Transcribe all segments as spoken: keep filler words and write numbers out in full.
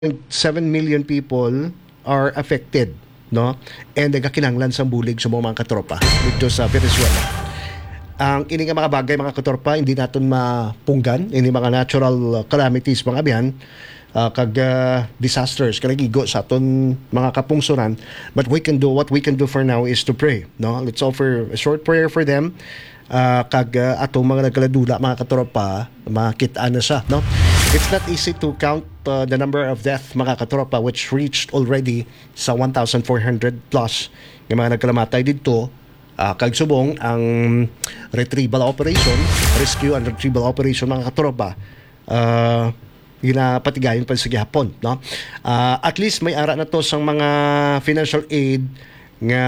seven million people are affected, no? And nagakinanglan sa bulig sa mga katropa dito sa Venezuela. Ang ini nga mga bagay mga katropa hindi naton mapunggan ini mga natural calamities mga abyan uh, kag uh, disasters kanang igo sa aton mga kapungsuran, but we can do what we can do for now is to pray, no? Let's offer a short prayer for them. Uh, kag uh, atong mga nagkaladula mga katropa makitaan na siya, no? It's not easy to count uh, the number of death mga katropa which reached already sa one thousand four hundred plus ng mga nagkalamatay dito. Uh, kag subong ang retrieval operation, rescue and retrieval operation mga katropa uh, ginapatigayon pa sa gihapon, no? Uh, at least may ara na to sang mga financial aid nga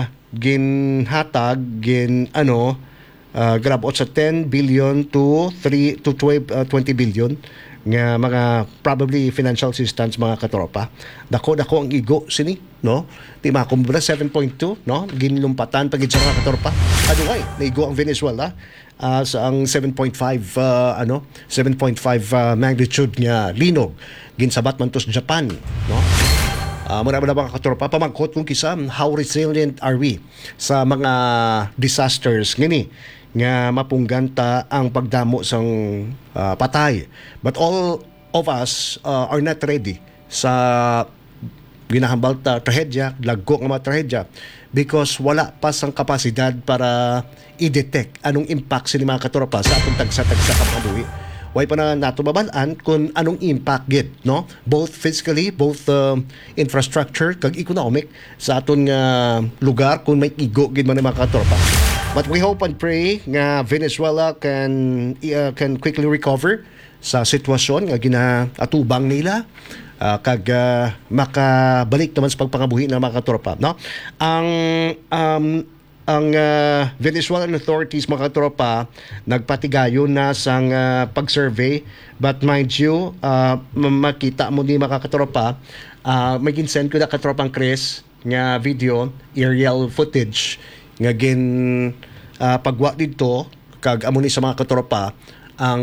ginhatag gin ano uh, grabot sa ten billion to three to twelve, uh, twenty billion nga mga probably financial assistance mga katropa. Dako dako ang igo sini, no? Di makumbra seven point two, no? Ginlumpatan pagid sa mga katropa. Ano ay naigo ang Venezuela uh, sa ang seven point five uh, ano seven point five uh, magnitude nga linog ginsabat man to sa Japan, no? Uh, muna na mga katropa pamangkot kung kisa how resilient are we sa mga disasters ngini nga mapungganta ang pagdamo sang uh, patay, but all of us uh, are not ready sa ginahambal ta trahedya, lagko nga mga trahedya, because wala pa sang kapasidad para i-detect anong impact sini mga katropa sa atong tagsa-tagsa ka mga buhi. Way pa na nato mabalaan kung anong impact gid, no? Both physically, both uh, infrastructure kag economic sa aton nga uh, lugar kung may igo gid man mga katropa. But we hope and pray nga Venezuela can uh, can quickly recover sa sitwasyon nga ginaatubang nila uh, kag uh, makabalik naman sa pagpangabuhi ng mga katropa, no? Ang um, ang uh, Venezuelan authorities mga katropa nagpatigayon na sang uh, pag-survey, but mind you uh, makita mo ni mga katropa uh, may ginsend ko na katropang Chris nga video aerial footage nga gin uh, pagwa dito kag amo ni sa mga katropa ang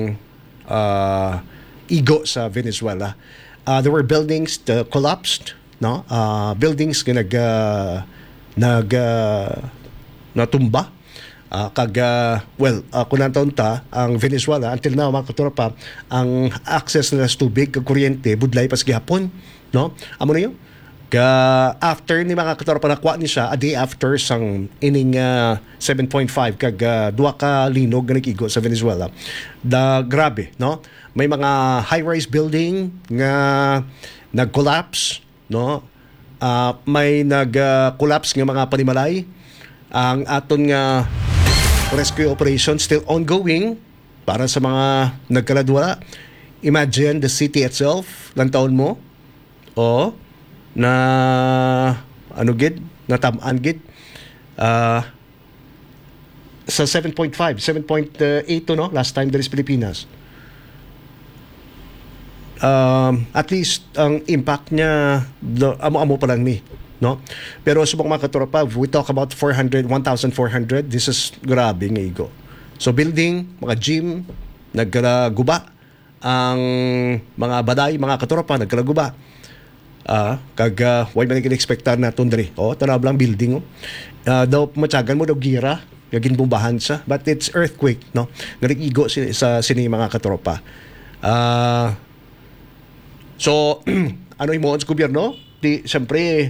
uh, igo sa Venezuela. Uh, there were buildings that collapsed, no? Uh, buildings nga nag uh, nag uh, natumba. Uh, kag uh, well uh, kung nantaon ta ang Venezuela until now mga katropa ang access nila sa tubig kag kuryente budlay pas gihapon, no? Amo na yun. Ka after ni mga katropa nakuha ni siya a day after sang ining uh, seven point five kag uh, duha ka linog nga nakigo sa Venezuela. Da grabe, no? May mga high-rise building nga nag-collapse, no? Uh, may nag-collapse uh, nga mga panimalay. Ang aton nga rescue operation still ongoing para sa mga nagkaladwala. Imagine the city itself, lang taon mo, o na ano gid natamaan gid uh, sa seven point five seven point eight to, no, last time there is Pilipinas. Um, at least ang impact niya amo-amo pa lang ni, no? Pero subok mga katropa, we talk about four hundred one thousand four hundred, this is grabe nga igo. So building, mga gym nagkalaguba, ang mga baday mga katropa nagkalaguba. Ah, kag uh, way man gin-expectar na tundri. Oh, tanab lang building, oh. Uh, daw matyagan mo daw gira, gagin bombahan sa, but it's earthquake, no? Naligigo si, sa sini mga katropa. Ah, uh, so ano imo sa gobyerno? Di siyempre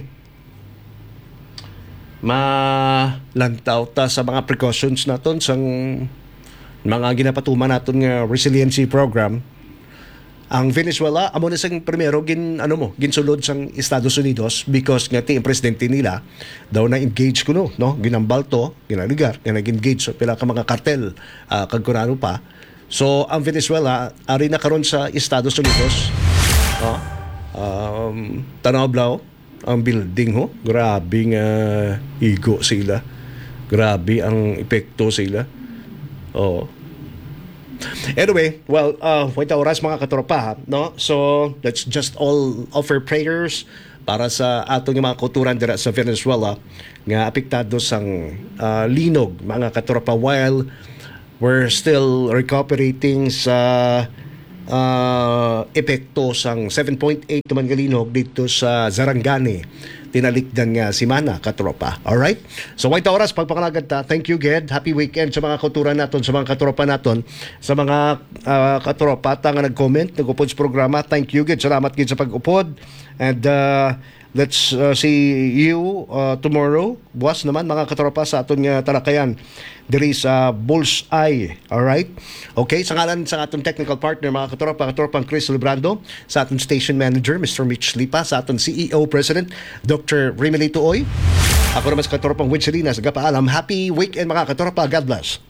malantaw ta sa mga precautions naton sang mga ginapatuman naton nga resiliency program. Ang Venezuela amo na sang primero gin ano mo ginsulod sang Estados Unidos because nga ti presidente nila daw na engage kuno, no? Ginambal to, ginaligar, nga nag-engage so pila ka mga kartel uh, kag kunano pa. So ang Venezuela ari na karon sa Estados Unidos. Oh, um tanaw blaw ang building, ho. Grabe nga igo sila. Grabe ang epekto sila. Oh. Anyway, well, uh, wait oras mga katropa, no? So, let's just all offer prayers para sa atong mga kulturan dira sa Venezuela nga apektado sang uh, linog mga katropa while we're still recuperating sa uh, epekto sang seven point eight naman galinog dito sa Zarangani. Tinalikdan nga si Mana, katropa. Alright? So, white oras, pagpakalagad ta. Thank you, Ged. Happy weekend sa mga kauturan naton, sa mga katropa naton, sa mga uh, katropa ta nga nag-comment, nag-upod sa programa. Thank you, Ged. Salamat, Ged, sa pag-upod. And uh, let's uh, see you uh, tomorrow. Buwas naman, mga katropa, sa aton nga talakayan diri sa Bullseye. Alright? Okay, sa ngalan sa aton technical partner, mga katropa, katropang Chris Librando, sa aton station manager, Mister Mitch Lipa, sa aton C E O President, Doctor Remelito Oy. Ako naman sa katropang Winchelina, sa Gapaalam. Happy weekend, mga katropa. God bless.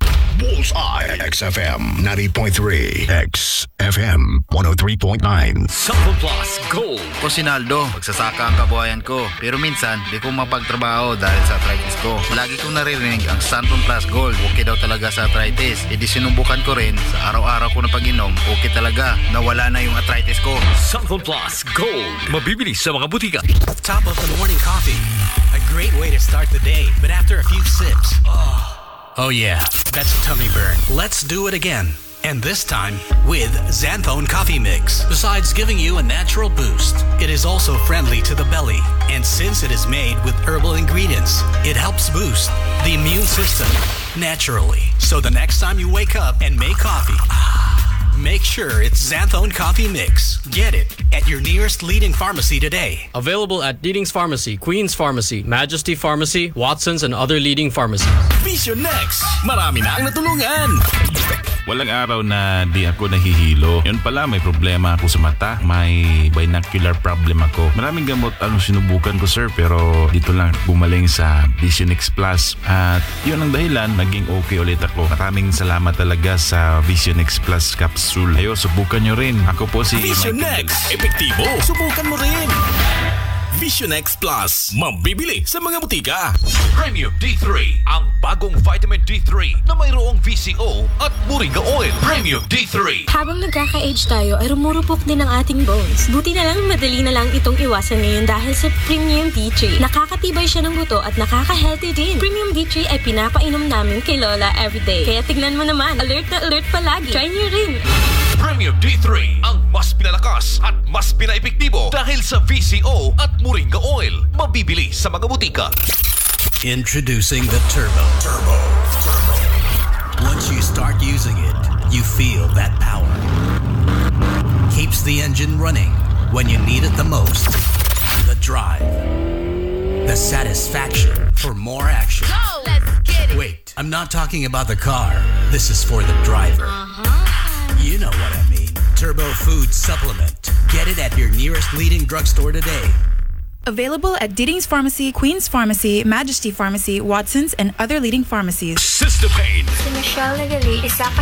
Bullseye X F M ninety point three, X F M one oh three point nine. Sample Plus Gold. Ako si Naldo, magsasaka ang kabuhayan ko. Pero minsan, di ko mapagtrabaho dahil sa arthritis ko. Lagi kong naririnig ang Santon Plus Gold. Okay daw talaga sa arthritis. E di sinubukan ko rin, sa araw-araw ko na pag-inom, okay talaga. Nawala na yung arthritis ko. Sample Plus Gold. Mabibili sa mga butika. Top of the morning coffee. A great way to start the day. But after a few sips, oh, oh yeah, that's a tummy burn. Let's do it again. And this time with Xanthone Coffee Mix. Besides giving you a natural boost, it is also friendly to the belly. And since it is made with herbal ingredients, it helps boost the immune system naturally. So the next time you wake up and make coffee, make sure it's Xanthone Coffee Mix. Get it at your nearest leading pharmacy today. Available at Leading's Pharmacy, Queen's Pharmacy, Majesty Pharmacy, Watson's, and other leading pharmacies. Vision Next! Marami na ang natulungan! Walang araw na di ako nahihilo. Yun pala, may problema ako sa mata. May binocular problem ako. Maraming gamot ang sinubukan ko, sir, pero dito lang bumaling sa Vision X Plus. At yun ang dahilan, naging okay ulit ako. Maraming salamat talaga sa Vision X Plus capsule. Ayo, subukan nyo rin. Ako po si Vision Michael Next! Epektibo! Subukan mo rin! Vision X Plus. Mabibili sa mga butika. Premium D three. Ang bagong vitamin D three na mayroong V C O at Moringa Oil. Premium D three. Habang nagkaka-age tayo ay rumurupok din ang ating bones. Buti na lang madali na lang itong iwasan ngayon dahil sa Premium D three. Nakakatibay siya ng buto at nakaka-healthy din. Premium D three ay pinapainom namin kay Lola everyday. Kaya tignan mo naman, alert na alert palagi. Try niyo rin. Premium D three. Ang mas pinalakas at mas pinaepektibo dahil sa V C O at Moringa Oil. Mabibili sa mga butika. Introducing the Turbo. Turbo. Turbo. Once you start using it, you feel that power. Keeps the engine running when you need it the most. The drive. The satisfaction for more action. Go! Let's get it! Wait, I'm not talking about the car. This is for the driver. Uh-huh. You know what I mean. Turbo Food Supplement. Get it at your nearest leading drugstore today. Available at Deeding's Pharmacy, Queen's Pharmacy, Majesty Pharmacy, Watson's, and other leading pharmacies. Sister Pain. Si Michelle Nagali, isa